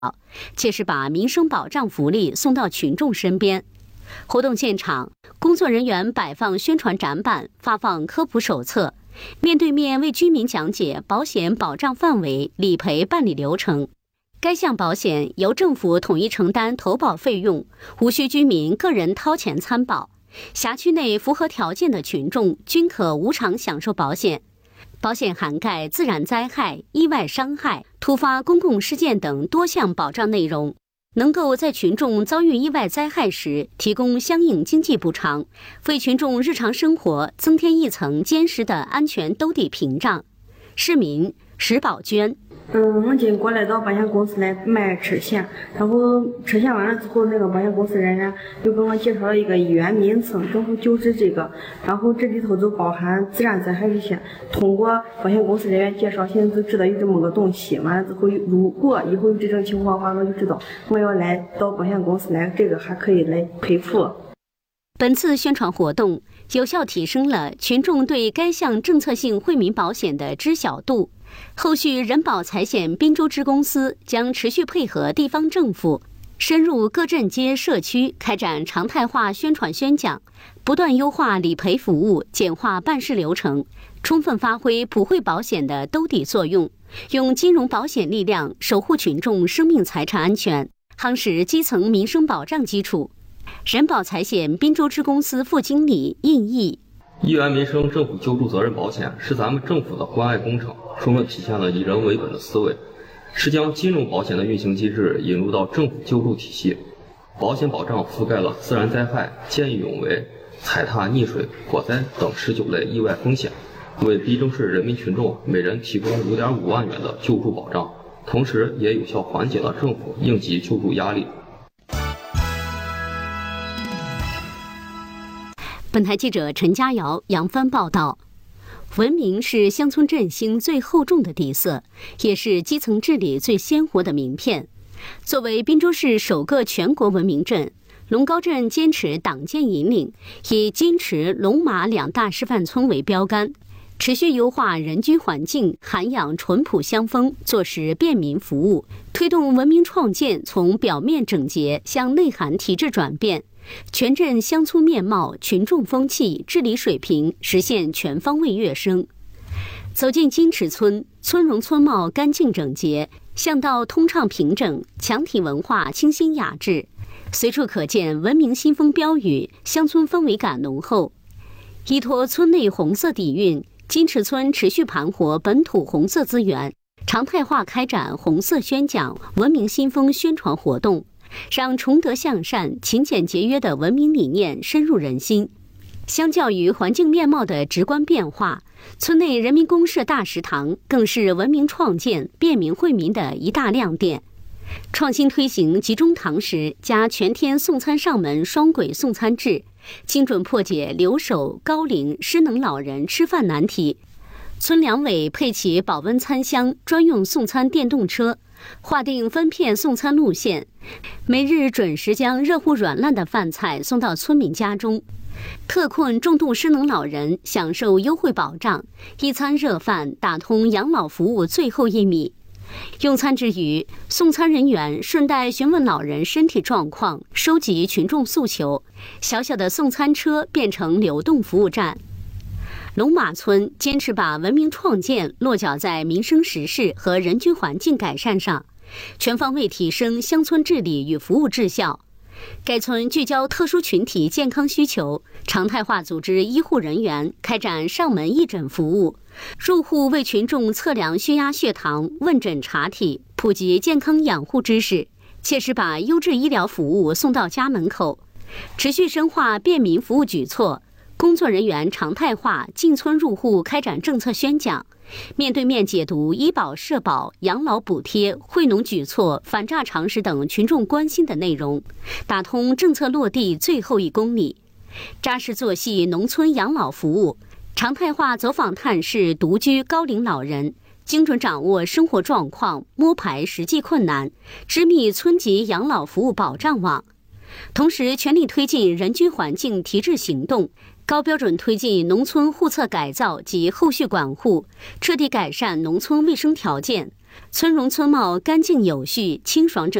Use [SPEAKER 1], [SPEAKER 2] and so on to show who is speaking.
[SPEAKER 1] 切实把民生保障福利送到群众身边。活动现场，工作人员摆放宣传展板，发放科普手册，面对面为居民讲解保险保障范围、理赔办理流程。该项保险由政府统一承担投保费用，无需居民个人掏钱参保。辖区内符合条件的群众均可无偿享受保险。保险涵盖自然灾害、意外伤害、突发公共事件等多项保障内容，能够在群众遭遇意外灾害时提供相应经济补偿，为群众日常生活增添一层坚实的安全兜底屏障。市民石宝娟。
[SPEAKER 2] 我今过来到保险公司来买车险，然后车险完了之后，那个保险公司人员又给我介绍了一个医院民生政府救治这个，然后这里头就包含自然灾害这些。通过保险公司人员介绍，现在就知道有这么个东西。完了之后，如果以后有这种情况的话，我就知道我要来到保险公司来，这个还可以来赔付。
[SPEAKER 1] 本次宣传活动有效提升了群众对该项政策性惠民保险的知晓度。后续人保财险滨州支公司将持续配合地方政府，深入各镇街社区开展常态化宣传宣讲，不断优化理赔服务，简化办事流程，充分发挥普惠保险的兜底作用，用金融保险力量守护群众生命财产安全，夯实基层民生保障基础。人保财险滨州支公司副经理应毅。
[SPEAKER 3] 一元民生政府救助责任保险是咱们政府的关爱工程，充分体现了以人为本的思维，是将金融保险的运行机制引入到政府救助体系。保险保障覆盖了自然灾害、见义勇为、踩踏、溺水、火灾等19类意外风险，为滨州市人民群众每人提供5.5万元的救助保障，同时也有效缓解了政府应急救助压力。
[SPEAKER 1] 本台记者陈佳瑶、杨帆报道。文明是乡村振兴最厚重的底色，也是基层治理最鲜活的名片。作为滨州市首个全国文明镇，龙高镇坚持党建引领，以金池、龙马两大示范村为标杆，持续优化人居环境，涵养淳朴乡风，做实便民服务，推动文明创建从表面整洁向内涵提质转变，全镇乡村面貌、群众风气、治理水平实现全方位跃升。走进金池村，村容村貌干净整洁，巷道通畅平整，墙体文化清新雅致，随处可见文明新风标语，乡村氛围感浓厚。依托村内红色底蕴，金池村持续盘活本土红色资源，常态化开展红色宣讲、文明新风宣传活动，让崇德向善、勤俭节约的文明理念深入人心。相较于环境面貌的直观变化，村内人民公社大食堂更是文明创建、便民惠民的一大亮点。创新推行集中堂食加全天送餐上门双轨送餐制，精准破解留守、高龄、失能老人吃饭难题。村两委配齐保温餐箱、专用送餐电动车，划定分片送餐路线，每日准时将热乎软烂的饭菜送到村民家中。特困重度失能老人享受优惠保障，一餐热饭打通养老服务最后1米。用餐之余，送餐人员顺带询问老人身体状况，收集群众诉求，小小的送餐车变成流动服务站。龙马村坚持把文明创建落脚在民生实事和人居环境改善上，全方位提升乡村治理与服务质效。该村聚焦特殊群体健康需求，常态化组织医护人员开展上门义诊服务，入户为群众测量血压、血糖，问诊查体，普及健康养护知识，切实把优质医疗服务送到家门口。持续深化便民服务举措，工作人员常态化进村入户开展政策宣讲，面对面解读医保、社保、养老补贴、惠农举措、反诈常识等群众关心的内容，打通政策落地最后1公里，扎实做细农村养老服务，常态化走访探视独居高龄老人，精准掌握生活状况，摸排实际困难，织密村级养老服务保障网。同时全力推进人居环境提质行动，高标准推进农村户册改造及后续管护，彻底改善农村卫生条件， 村容村貌干净有序、清爽整